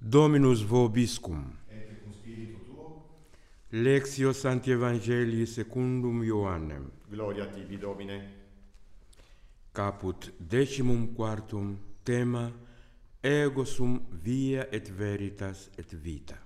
Dominus vobiscum. Et cum spiritu tuo. Lectio Sancti Evangelii secundum Ioannem. Gloria tibi, Domine. Caput 14 tema ego sum via et veritas et vita.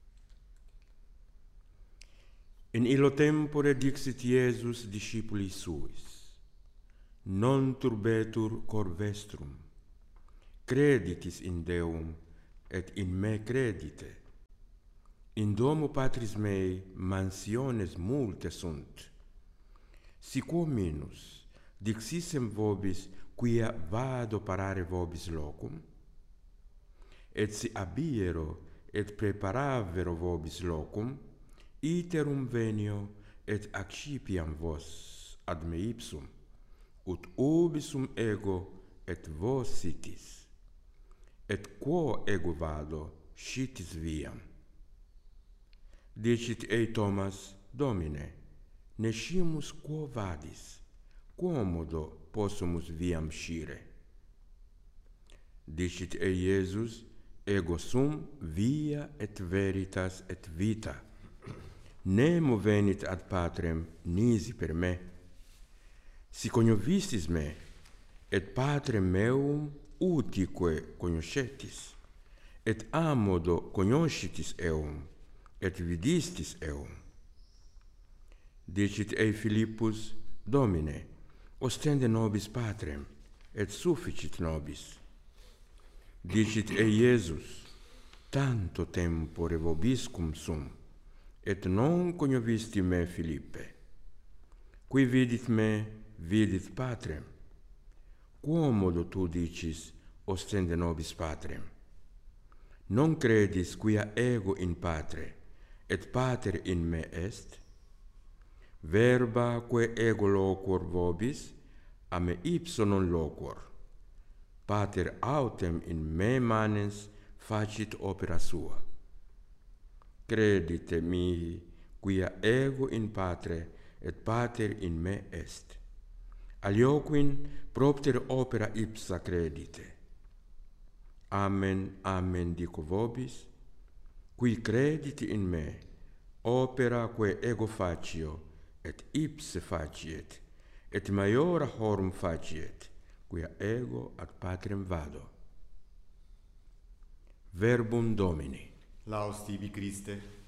In illo tempore dixit Iesus discipulis suis: non turbetur cor vestrum, creditis in Deum et in me credite. In domo Patris mei mansiones multe sunt. Si quo minus dixissem vobis quia vado parare vobis locum, et si abiero et preparavero vobis locum, iterum venio et accipiam vos ad me ipsum, ut ubi sum ego et vos sitis. Et quo ego vado, scitis viam. Dicit ei Thomas: Domine, nescimus quo vadis, quomodo possumus viam scire? Dicit ei Iesus: ego sum via et veritas et vita. Nemo venit ad Patrem nisi per me. Si cognovistis me, et Patrem meum utique cognoscetis, et amodo cognoscitis eum, et vidistis eum. Dicit ei Philippus: Domine, ostende nobis Patrem, et sufficit nobis. Dicit ei Iesus: tanto tempore vobiscum sum, et non cognovisti me, Philippe. Qui vidit me, vidit Patrem. Quomodo tu dicis: ostende nobis Patrem? Non credis quia ego in Patre, et Pater in me est? Verba quae ego loquor vobis, a me ipso non loquor. Pater autem in me manens facit opera sua. Credite mihi, quia ego in Patre, et Pater in me est. Alioquin propter opera ipsa credite. Amen, amen dico vobis, qui credite in me, opera quae ego facio, et ipse faciet, et maiora horum faciet, quia ego ad Patrem vado. Verbum Domini. Laus tibi, Christe.